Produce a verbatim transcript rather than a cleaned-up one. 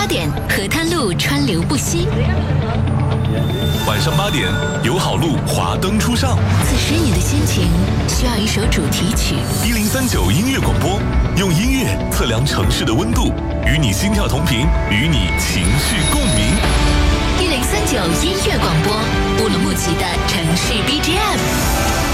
八点，河滩路川流不息。 晚上八点，友好路华灯初上。 此时你的心情需要一首主题曲。 一零三九音乐广播，用音乐测量城市的温度，与你心跳同频，与你情绪共鸣。 一零三九音乐广播，乌鲁木齐的城市 B